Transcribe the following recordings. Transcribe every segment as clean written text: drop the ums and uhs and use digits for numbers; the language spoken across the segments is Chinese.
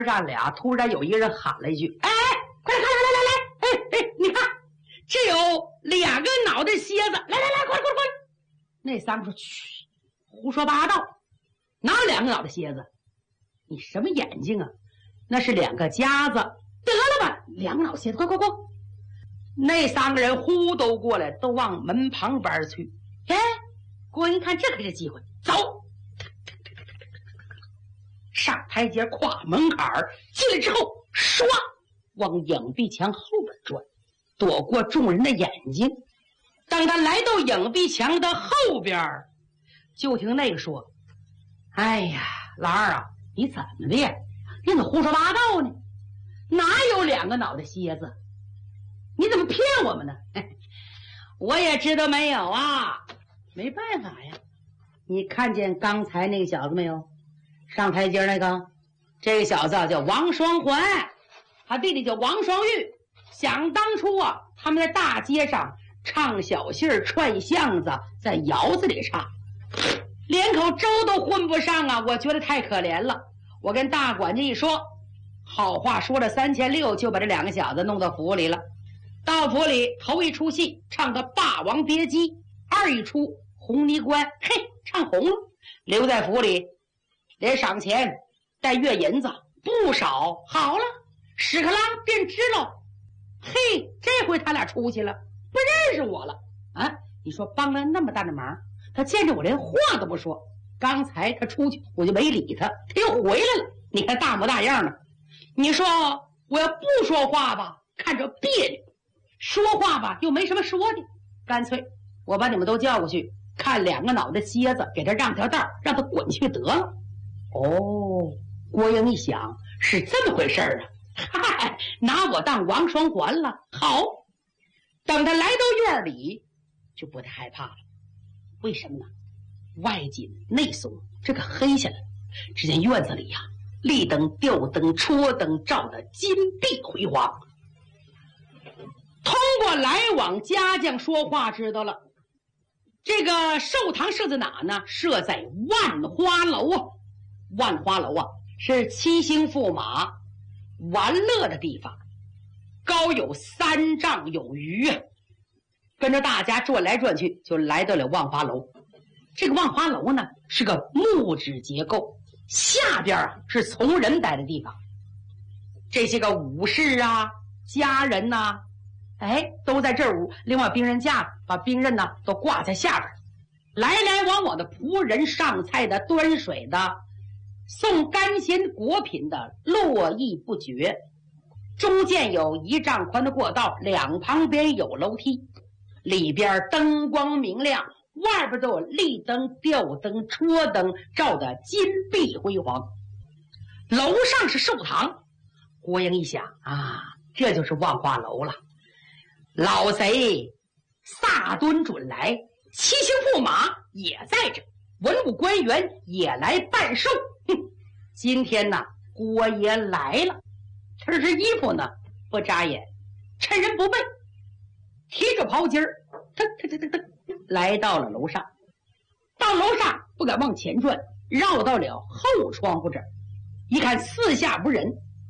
站俩，突然有一个人喊了一句：“哎，快来看，来！你看，这有2个脑袋蝎子，来，快！”那3个说：“嘘，胡说八道，哪有2个脑袋蝎子？你什么眼睛啊？那是2个夹子，得了吧，2个脑蝎子，快！”那3个人呼都过来，都往门旁边去。哎，郭英一看，这可是机会，走！上台阶，跨门槛进来之后，唰往影壁墙后边转，躲过众人的眼睛。当他来到影壁墙的后边，就听那个说：“哎呀，老二啊，你怎么的？你怎么胡说八道呢？哪有2个脑袋蝎子？你怎么骗我们呢？”我也知道没有啊，没办法呀。你看见刚才那个小子没有？上台阶那个，这个小子叫王双环，他弟弟叫王双玉。想当初啊，他们在大街上唱小戏儿、串巷子，在窑子里唱，连口粥都混不上啊！我觉得太可怜了。我跟大管家一说，好话说了3600，就把这2个小子弄到府里了。到府里，头一出戏唱的《霸王别姬》，2一出红泥关，嘿，唱红了，留在府里。连赏钱带月银子不少。好了，屎壳郎便知了，嘿，这回他俩出去了，不认识我了啊！你说帮了那么大的忙，他见着我连话都不说。刚才他出去，我就没理他，他又回来了，你看大模大样的。你说我要不说话吧，看着别扭；说话吧，又没什么说的。干脆我把你们都叫过去，看2个脑袋蝎子，给他让条道，让他滚去得了。哦，郭英一想，是这么回事啊！嗨，拿我当王双环了。好，等他来到院里，就不太害怕了。为什么呢？外紧内松，这个黑下来，只见院子里呀，立灯、吊灯、戳灯，照得金碧辉煌。通过来往家将说话知道了，这个寿堂设在哪呢？设在万花楼啊！万花楼啊，是7星驸马玩乐的地方，高有3丈有余啊。跟着大家转来转去，就来到了万花楼。这个万花楼呢，是个木质结构，下边啊是从人待的地方。这些个武士啊、家人呐、都在这儿舞。另外兵刃架把兵刃呢都挂在下边，来来往往的仆人、上菜的、端水的、送干鲜果品的络绎不绝。中间有1丈宽的过道，2旁边有楼梯，里边灯光明亮，外边都有立灯、吊灯、戳灯，照得金碧辉煌。楼上是寿堂。郭英一想啊，这就是万花楼了。老贼萨敦准来，7星驸马也在这，文武官员也来办寿。今天呢，郭爷来了，穿着衣服呢不扎眼，趁人不备，提着袍襟儿，来到了楼上。到楼上不敢往前转，绕到了后窗户这儿，一看四下无人，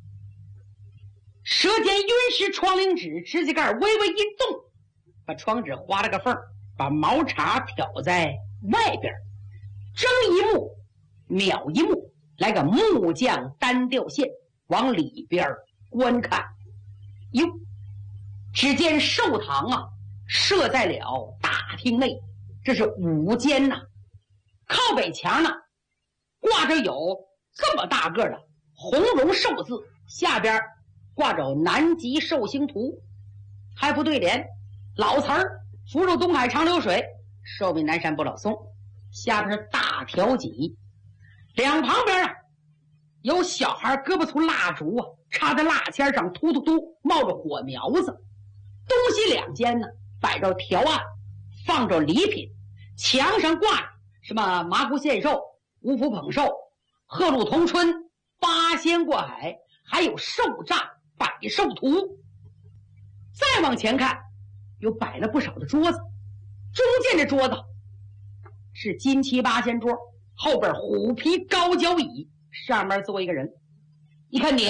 舌尖晕湿窗棂纸，指甲盖微微一动，把窗纸划了个缝，把毛茬挑在外边，睁一目秒一目，来个木匠单吊线，往里边观看。哟，只见寿堂啊设在了大厅内，这是5间呐。靠北墙呢挂着有这么大个的红龙寿字，下边挂着南极寿星图，还不对联，老词儿：福如东海长流水，寿比南山不老松。下边是大条脊，两旁边啊有小孩胳膊粗蜡烛啊插在蜡签上，突冒着火苗子。东西2间呢摆着条案，放着礼品，墙上挂着什么麻姑献寿、五福捧寿、鹤鹿同春、八仙过海，还有寿帐、百寿图。再往前看，有摆了不少的桌子，中间这桌子是金漆8仙桌，后边虎皮高脚椅，上面坐一个人。 你看你